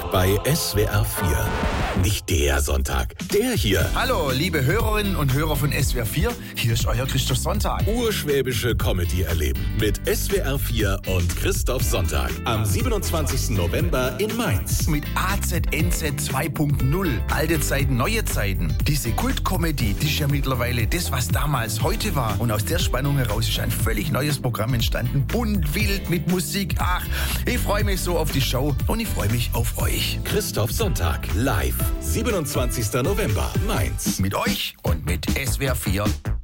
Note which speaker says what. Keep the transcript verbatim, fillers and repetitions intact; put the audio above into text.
Speaker 1: bei S W R vier. Nicht der Sonntag, der hier.
Speaker 2: Hallo, liebe Hörerinnen und Hörer von S W R vier, hier ist euer Christoph Sonntag.
Speaker 1: Urschwäbische Comedy erleben mit S W R vier und Christoph Sonntag am siebenundzwanzigsten November in Mainz.
Speaker 2: Mit A Z N Z zwei Punkt null. Alte Zeiten, neue Zeiten. Diese Kultkomödie, die ist ja mittlerweile das, was damals heute war. Und aus der Spannung heraus ist ein völlig neues Programm entstanden. Bunt, wild, mit Musik. Ach, ich freue mich so auf die Show und ich freue mich auf euch.
Speaker 1: Christoph Sonntag, live, siebenundzwanzigsten November, Mainz.
Speaker 2: Mit euch und mit S W R vier.